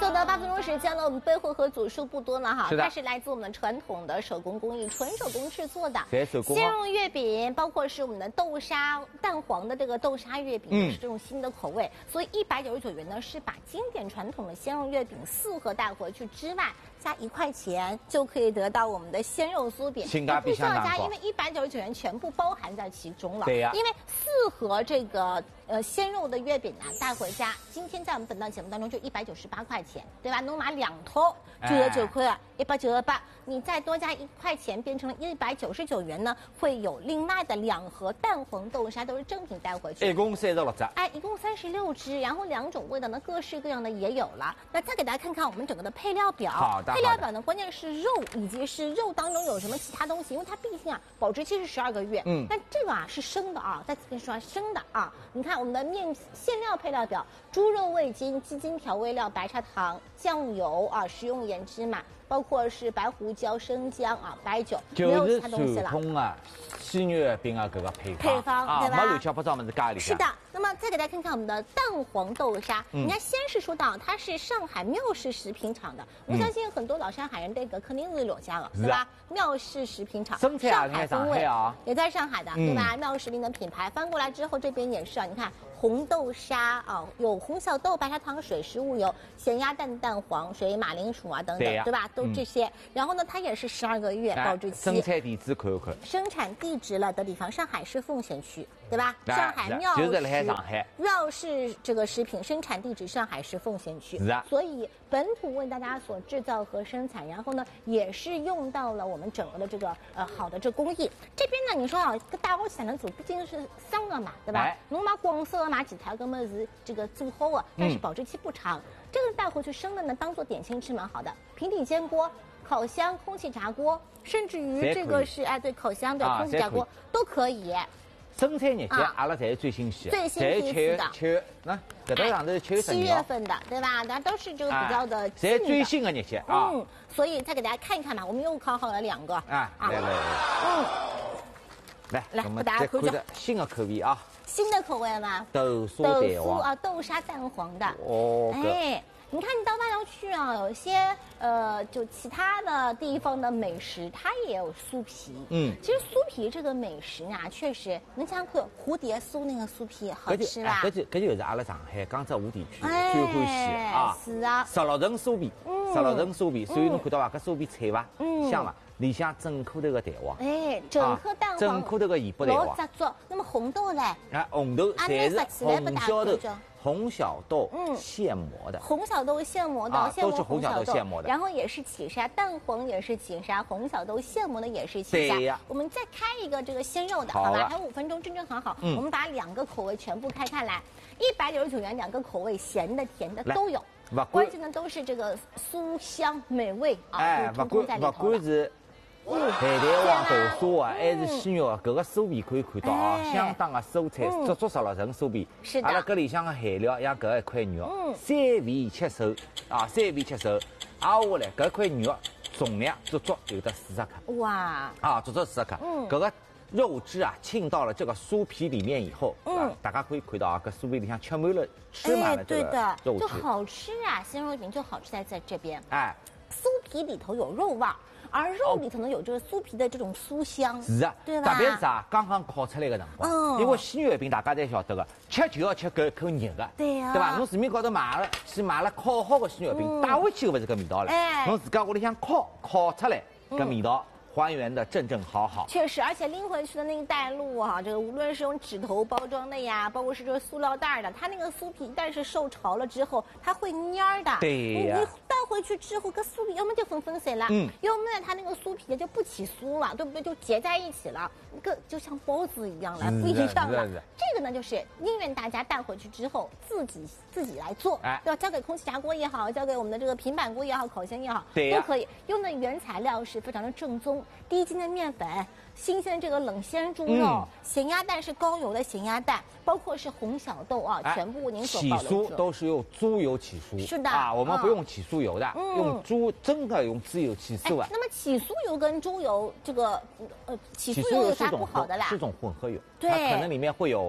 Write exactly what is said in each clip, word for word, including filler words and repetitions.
久的八分钟时间了，我们背后和组数不多了哈， 是的， 它是来自我们的传统的手工工艺，纯手工制作的手工鲜肉月饼，包括是我们的豆沙蛋黄的这个豆沙月饼，嗯、是这种新的口味，所以一百九十九元呢是把经典传统的鲜肉月饼四盒带回去之外，加一块钱就可以得到我们的鲜肉酥饼， 性价比相当高， 因为一百九十九元全部包含在其中了。 对呀、啊， 因为四盒这个呃鲜肉的月饼啊带回家，今天在我们本档节目当中就一百九十八块钱，对吧？能买两套九十九块，一百九十八，你再多加一块钱，变成了一百九十九元呢，会有另外的两盒蛋黄豆沙都是正品带回去， 一共三十六只， 哎，一共三十六只，然后两种味道呢各式各样的也有了。那再给大家看看我们整个的配料表， 好的， 配料表呢关键是肉以及是肉当中有什么其他东西，因为它毕竟啊保质期是十二个月，嗯，但这个啊是生的啊，再次跟你说生的啊，你看我们的面馅料配料表，猪肉味精、鸡精调味料、白砂糖、酱油啊、食用盐、芝麻，包括是白胡椒、生姜啊、白酒，没有其他东西了。 传统啊，鲜月饼啊，各个配方， 配方啊， 对吧？ 没乱七八糟么子咖喱。 是的。那么再给大家看看我们的蛋黄豆沙，嗯、人家先是说到它是上海妙氏食品厂的，我相信很多老上海人这个肯定是了解了，对吧？妙氏食品厂， 生产也在上海啊， 也在上海的，对吧？妙氏食品的品牌翻过来之后，这边也是啊，你看。红豆沙啊，有红小豆、白砂糖水、食物油、咸鸭蛋、蛋黄水、马铃薯啊等等，对,、啊、对吧？都这些。嗯、然后呢，它也是十二个月保质期。 生产地址看一看。 生产地址了的地方，上海市奉贤区，对吧？上海妙就是来上海。 妙氏这个食品生产地址上海市奉贤区。 是啊。 所以本土为大家所制造和生产，然后呢，也是用到了我们整个的这个呃好的这工艺。这边呢，你说啊，个大锅才能做，毕竟是生的嘛，对吧？侬买广式的。买几条根本是这个做好啊，但是保质期不长。嗯、这个带回去生的呢，当做点心吃蛮好的。平底煎锅、烤箱、空气炸锅，甚至于这个是哎对烤箱对、啊、空气炸锅都可以。 生产日期阿拉才是最新鲜， 最新鲜的。 七那这个上头是七月十七月份的，对吧？大家都是这个比较的近的。 才最新的日期啊。 嗯，所以再给大家看一看吧，我们又烤好了两个。 啊，来来来，嗯，来来，给大家看着新的口味啊。 新的口味吗？ 豆酥豆酥啊，豆沙蛋黄的。 哦， 哎，你看你到大郊区啊，有些呃，就其他的地方的美食，它也有酥皮。嗯，其实酥皮这个美食啊，确实，侬想看蝴蝶酥那个酥皮好吃吧？ 搿就搿就是阿拉上海江浙沪地区最欢喜啊。 是啊。 十六层酥皮，十六层酥皮，所以侬看到伐？搿酥皮脆伐？嗯，香伐？里向整颗头个蛋黄， 哎，整颗蛋黄， 整颗头个盐巴蛋黄， 老扎足。那么红豆嘞？ 啊，红豆侪是红小豆，红小豆嗯现磨的， 红小豆现磨的， 啊，都是红小豆现磨的。 然后也是起沙，蛋黄也是起沙，红小豆现磨的也是起沙。 对呀。 我们再开一个这个鲜肉的，好吧？还有五分钟，正正好好。嗯。我们把两个口味全部开开来，一百九十九元，两个口味，咸的、甜的都有。关键呢都是这个酥香美味啊， 哎， 通通在里头。 不管是。海带黄豆沙啊，还是鲜肉啊，搿个酥皮可以看到啊，相当的蔬菜，足足十六层酥皮。 是的。 阿拉搿里向的馅料像搿一块肉，三味切手啊，三味切手，挨下来搿块肉重量足足有得四十克。 哇！ 啊，足足四十克。嗯。搿个肉汁啊，浸到了这个酥皮里面以后，嗯，大家可以看到啊，搿酥皮里向吃满了，吃满了这个肉汁， 就好吃啊！鲜肉饼就好吃在在这边。 哎， 酥皮里头有肉味儿。而肉里头呢有这个酥皮的这种酥香， 是啊， 对吧？ 特别是啊，刚刚烤出来的辰光，嗯，因为鲜月饼大家侪晓得个，吃就要吃搿口热的， 对呀， 对吧？侬市面高头买了去买了烤好的鲜月饼，带回去个勿是搿味道了，哎，侬自家屋里向烤烤出来搿味道。还原的正正好好， 确实，而且拎回去的那个带路哈、啊，这个无论是用纸头包装的呀，包括是这个塑料袋的，它那个酥皮一旦是受潮了之后，它会蔫儿的。 对呀。 你带回去之后，跟酥皮要么就粉粉碎了，嗯，要么呢它那个酥皮就不起酥了，对不对？就结在一起了，一个就像包子一样了，不一样了。这个呢，就是宁愿大家带回去之后自己自己来做，哎，要交给空气炸锅也好，交给我们的这个平板锅也好，烤箱也好， 对都可以。用的原材料是非常的正宗。低筋的面粉，新鲜这个冷鲜猪肉，嗯、咸鸭蛋是高油的咸鸭蛋，包括是红小豆啊，哎、全部您所保留起酥都是用猪油起酥， 是的啊，我们不用起酥油的，嗯、用猪真的用猪油起酥啊。 那么起酥油跟猪油这个呃起酥油有啥不好的啦？ 是种混合油， 对， 它可能里面会有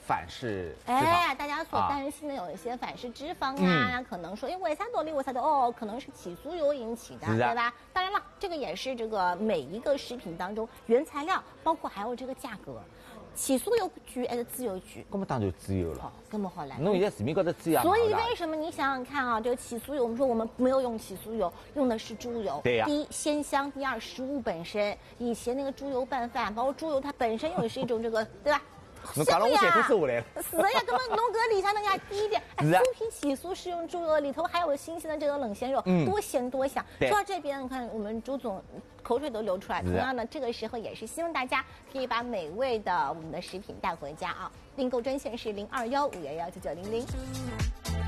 反式脂肪。 哎，大家所担心的有一些反式脂肪啊，那、嗯、可能说，因为为啥道理？为啥的？哦，可能是起酥油引起的，对吧？当然了，这个也是这个每一个食品当中原材料，包括还有这个价格。起酥油贵还是猪油贵？ 那么当然就猪油了。 根本好来。 侬现在市面高头猪油。 所以为什么你想想看啊，这个起酥油，我们说我们没有用起酥油，用的是猪油。 对呀、啊。 第一鲜香，第二食物本身，以前那个猪油拌饭，包括猪油它本身又是一种这个，对吧？ 侬讲了我血都收下来了。 是呀，根本侬搿里向能介低一点。哎，猪皮起酥是用猪油，里头还有新鲜的这个冷鲜肉，嗯、多鲜多香。说到这边，你看我们朱总口水都流出来。同样的，这个时候也是希望大家可以把美味的我们的食品带回家啊。订购专线是零二幺五幺幺九九零零。